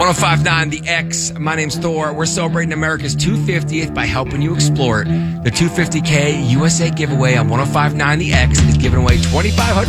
1059 The X. My name's Thor. We're celebrating America's 250th by helping you explore it. The 250K USA giveaway on 1059 The X is giving away $2,500